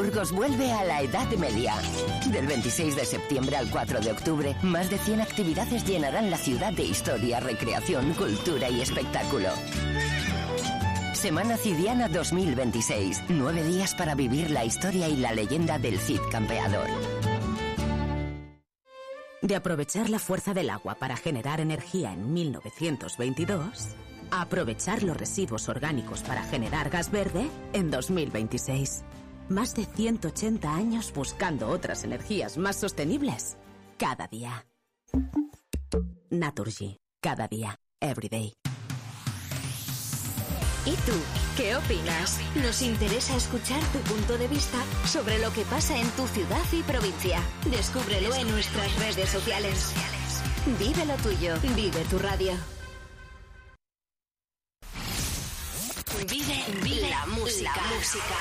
Burgos vuelve a la Edad Media. Del 26 de septiembre al 4 de octubre, más de 100 actividades llenarán la ciudad de historia, recreación, cultura y espectáculo. Semana Cidiana 2026. 9 días para vivir la historia y la leyenda del Cid Campeador. De aprovechar la fuerza del agua para generar energía en 1922, a aprovechar los residuos orgánicos para generar gas verde en 2026. Más de 180 años buscando otras energías más sostenibles cada día. Naturgy. Cada día. Every day. ¿Y tú? ¿Qué opinas? Nos interesa escuchar tu punto de vista sobre lo que pasa en tu ciudad y provincia. Descúbrelo en nuestras redes sociales. Vive lo tuyo. Vive tu radio. Vive la música.